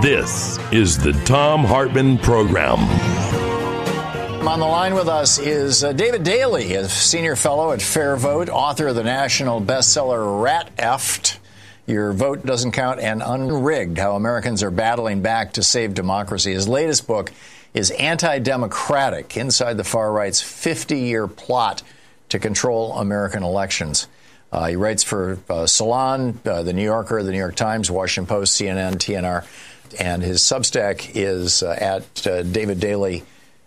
This is the Thom Hartmann Program. On the line with us is David Daley, a senior fellow at Fair Vote, author of the national bestseller Rat Effed, Your Vote Doesn't Count, and Unrigged, How Americans Are Battling Back to Save Democracy. His latest book is Anti-Democratic, Inside the Far Right's 50-Year Plot to Control American Elections. He writes for Salon, The New Yorker, The New York Times, Washington Post, CNN, TNR, and his Substack is at David Daley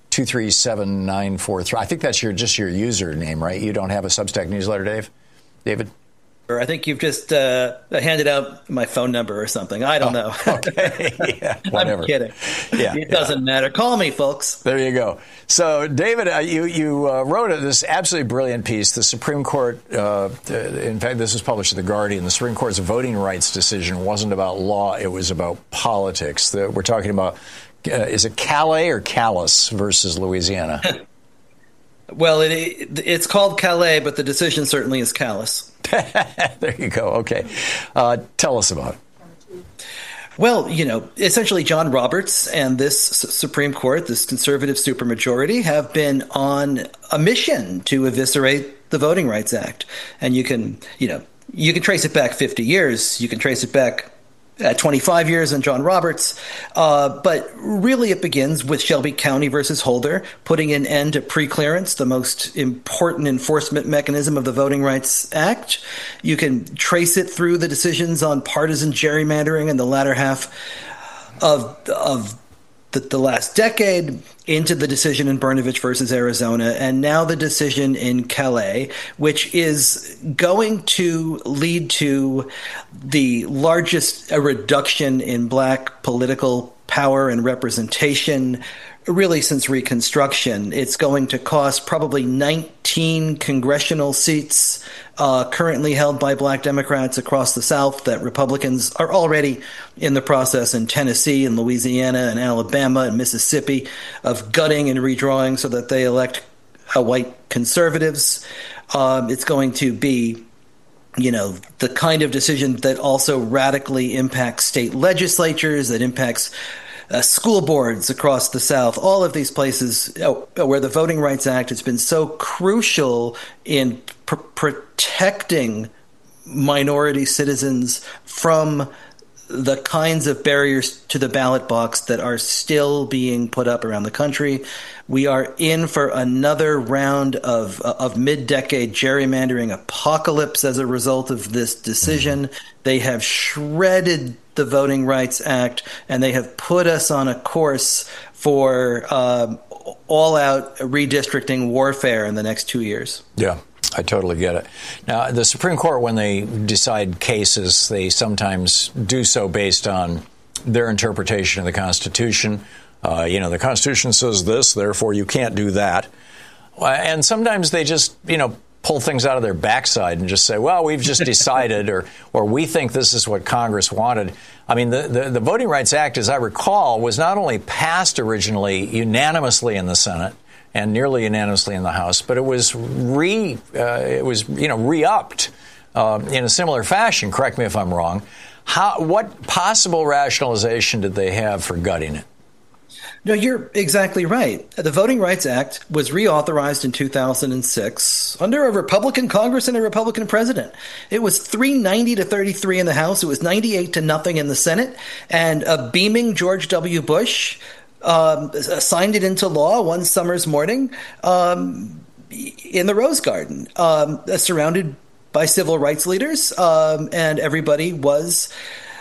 237943. I think that's just your username, right? You don't have a Substack newsletter, David? I think you've just handed out my phone number or something. I don't know. Okay. Yeah, whatever. I'm kidding. Yeah, it doesn't matter. Call me, folks. There you go. So, David, you wrote this absolutely brilliant piece. The Supreme Court, in fact, this was published in The Guardian. The Supreme Court's voting rights decision wasn't about law. It was about politics. We're talking about, is it Calais or Calais versus Louisiana? Well, it's called Calais, but the decision certainly is callous. There you go. Okay. Tell us about it. Well, essentially John Roberts and this Supreme Court, this conservative supermajority, have been on a mission to eviscerate the Voting Rights Act. And you can trace it back 50 years. You can trace it back 25 years on John Roberts. But really it begins with Shelby County versus Holder, putting an end to preclearance, the most important enforcement mechanism of the Voting Rights Act. You can trace it through the decisions on partisan gerrymandering in the latter half of the last decade, into the decision in Brnovich versus Arizona, and now the decision in Calais, which is going to lead to the largest reduction in black political power and representation really since Reconstruction. It's going to cost probably 19 congressional seats currently held by black Democrats across the South that Republicans are already in the process in Tennessee and Louisiana and Alabama and Mississippi of gutting and redrawing so that they elect white conservatives. It's going to be the kind of decision that also radically impacts state legislatures, that impacts school boards across the South, all of these places where the Voting Rights Act has been so crucial in protecting minority citizens from the kinds of barriers to the ballot box that are still being put up around the country. We are in for another round of mid-decade gerrymandering apocalypse as a result of this decision. They have shredded the Voting Rights Act, and they have put us on a course for all-out redistricting warfare in the next 2 years. Yeah. I totally get it. Now, the Supreme Court, when they decide cases, they sometimes do so based on their interpretation of the Constitution. The Constitution says this, therefore you can't do that. And sometimes they just, pull things out of their backside and just say, well, we've just decided or we think this is what Congress wanted. I mean, the Voting Rights Act, as I recall, was not only passed originally unanimously in the Senate and nearly unanimously in the House, but it was re-upped in a similar fashion. Correct me if I'm wrong. What possible rationalization did they have for gutting it? No, you're exactly right. The Voting Rights Act was reauthorized in 2006 under a Republican Congress and a Republican president. It was 390 to 33 in the House. It was 98 to nothing in the Senate. And a beaming George W. Bush signed it into law one summer's morning in the Rose Garden, surrounded by civil rights leaders, and everybody was